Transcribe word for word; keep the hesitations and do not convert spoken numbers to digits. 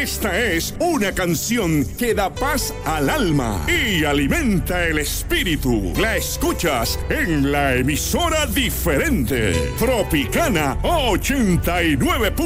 Esta es una canción que da paz al alma y alimenta el espíritu. La escuchas en la emisora diferente, Tropicana ochenta y nueve.